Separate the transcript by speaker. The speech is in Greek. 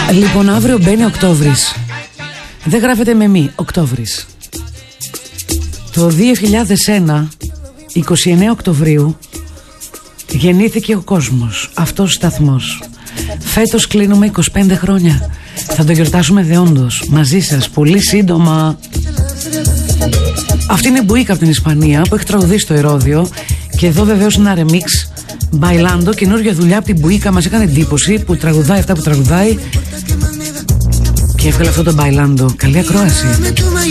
Speaker 1: Λοιπόν, αύριο μπαίνει Οκτώβρης. Δεν γράφεται με μη, Οκτώβρης. Το 2001, 29 Οκτωβρίου, γεννήθηκε ο κόσμος, αυτός ο σταθμός. Φέτος κλείνουμε 25 χρόνια. Θα το γιορτάσουμε δεόντως, μαζί σας, πολύ σύντομα. Αυτή είναι η Μπουίκα από την Ισπανία που έχει τραγουδήσει στο Ηρώδειο. Και εδώ βεβαίως ένα remix, Bailando, καινούργια δουλειά από την Μπουίκα. Μας έκανε εντύπωση που τραγουδάει αυτά που τραγουδάει και έβγαλε αυτό το Bailando. Καλή ακρόαση.